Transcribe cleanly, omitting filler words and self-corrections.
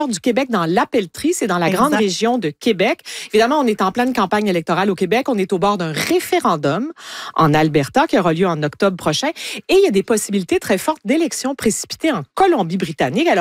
du Québec dans l'Appellerie, c'est dans la grande région de Québec. Évidemment, on est en pleine campagne électorale au Québec. On est au bord d'un référendum en Alberta qui aura lieu en octobre prochain. Et il y a des possibilités très fortes d'élections précipitées en Colombie-Britannique. Alors,